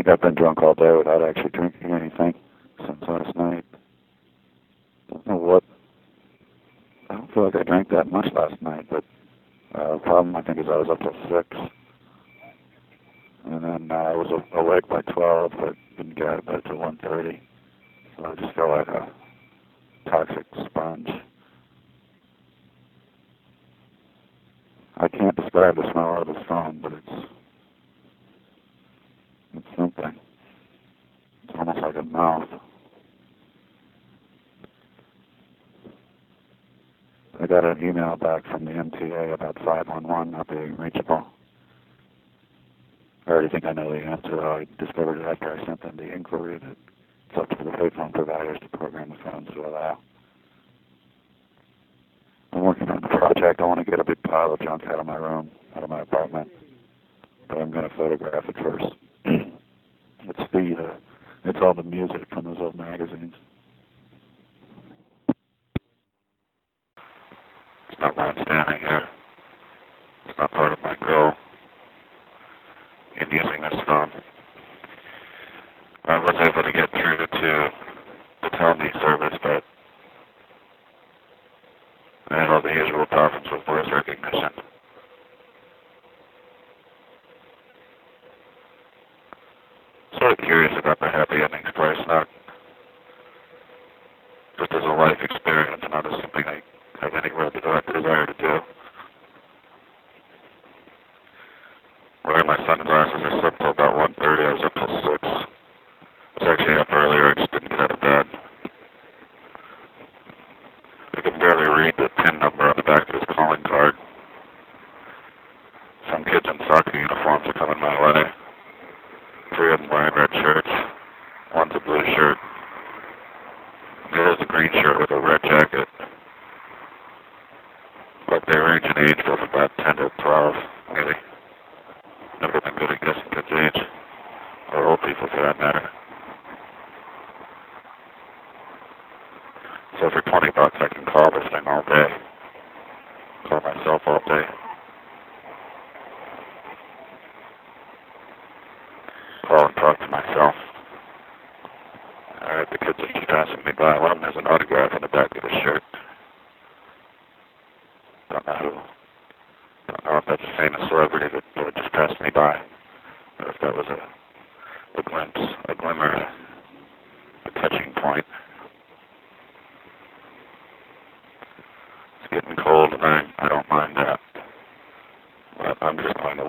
think I've been drunk all day without actually drinking anything since last night. Don't know what. I don't feel like I drank that much last night, but the problem I think is I was up till 6. And then I was awake by 12, but didn't get out of bed till 1:30. So I just feel like a toxic sponge. I can't describe the smell of the phone, but it's something. It's almost like a mouth. I got an email back from the MTA about 511 not being reachable. I already think I know the answer. I discovered it after I sent them the inquiry that it's up to the payphone providers to program the phones to allow. I'm working on a project. I want to get a big pile of junk out of my room, out of my apartment, but I'm going to photograph it first. It's all the music from those old magazines. It's not why I'm standing here. It's not part of my goal in using this phone. I was able to get through to the Tell Me service, but I had all the usual problems with voice recognition. Sort of curious about the Happy Endings price stock. Just as a life experience, not as something I have any real desire to do. Wearing my sunglasses, I slept till about 1:30. I was up till 6. I was actually up earlier. I just didn't get out of bed. I could barely read the PIN number on the back of his calling card. Some kids in soccer uniforms are coming my way. 3 of them wearing red shirts. One's a blue shirt. The other's a green shirt with a red jacket. But they range in age from about 10 to 12, maybe. Never been good at guessing kids' age. Or old people, for that matter. So for $20, I can call this thing all day. Call myself all day. Call and talk to myself. Alright, the kids that keep passing me by. One of them has an autograph on the back of his shirt. Don't know who. Don't know if that's a famous celebrity that just passed me by. Or if that was a glimpse, a glimmer, a touching point. It's getting cold and I don't mind that. But I'm just going to